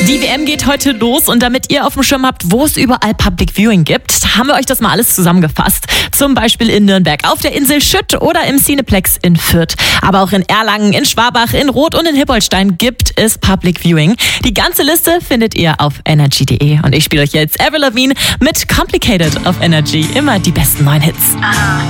Die WM geht heute los und damit ihr auf dem Schirm habt, wo es überall Public Viewing gibt, haben wir euch das mal alles zusammengefasst. Zum Beispiel in Nürnberg, auf der Insel Schütt oder im Cineplex in Fürth. Aber auch in Erlangen, in Schwabach, in Roth und in Hippolstein gibt es Public Viewing. Die ganze Liste findet ihr auf energy.de. Und ich spiele euch jetzt Avril Lavigne mit Complicated auf Energy. Immer die besten neuen Hits.